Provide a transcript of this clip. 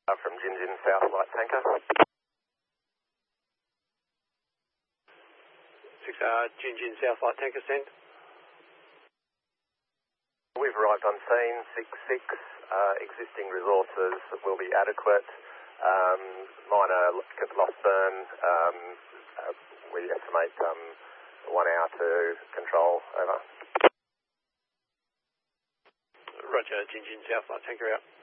From Jinjin South Light Tanker. 6 Jinjin South Light Tanker, send. We've arrived on scene, 6-6. Existing resources will be adequate. Minor lost burn. We estimate 1 hour to control. Over. Roger, Jinjin South Light Tanker out.